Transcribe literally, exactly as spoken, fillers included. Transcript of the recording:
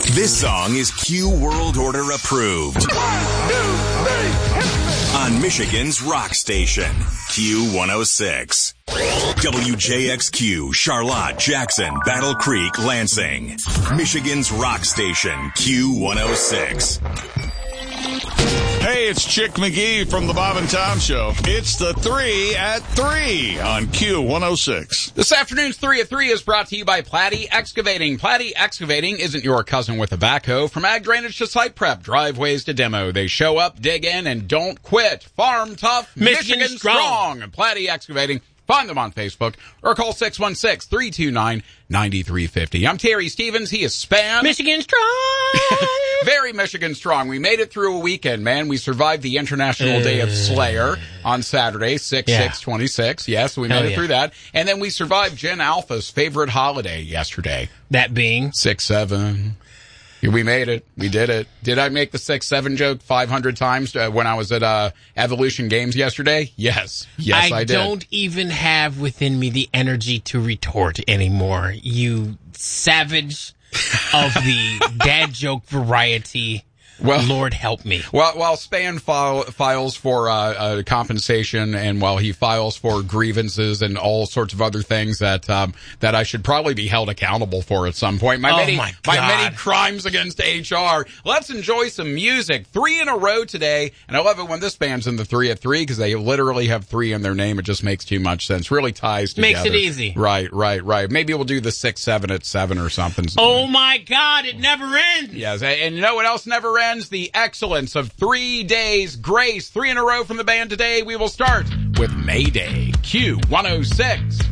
This song is Q World Order approved. One, two, three, on Michigan's rock station, Q one oh six. W J X Q, Charlotte, Jackson, Battle Creek, Lansing. Michigan's rock station, Q one oh six. Hey, it's Chick McGee from the Bob and Tom Show. It's the three at three on Q one oh six. This afternoon's three at three is brought to you by Platte Excavating. Platte Excavating isn't your cousin with a backhoe. From ag drainage to site prep, driveways to demo, they show up, dig in, and don't quit. Farm tough, Michigan, Michigan strong. strong. Platte Excavating. Find them on Facebook or call six one six, three two nine, nine three five zero. I'm Terry Stevens. He is Spam. Michigan strong. Very Michigan strong. We made it through a weekend, man. We survived the International uh, Day of Slayer on Saturday, six six twenty-six. Yes, we Hell made it yeah. through that. And then we survived Jen Alpha's favorite holiday yesterday. That being? six seven. We made it. We did it. Did I make the six seven joke five hundred times uh, when I was at uh, Evolution Games yesterday? Yes. Yes, I, I did. I don't even have within me the energy to retort anymore. You savage of the dad joke variety. Well, Lord help me. While, while Span file, files for uh, uh, compensation and while he files for grievances and all sorts of other things that um, that I should probably be held accountable for at some point. My, oh many, my, God. my many crimes against H R. Let's enjoy some music. Three in a row today. And I love it when this band's in the three at three because they literally have three in their name. It just makes too much sense. Really ties together. Makes it easy. Right, right, right. Maybe we'll do the six seven at seven or something. Oh my God, it never ends. Yes, and you know what else never ends? The excellence of three days grace. Three in a row from the band today. We will start with Mayday. Q one oh six.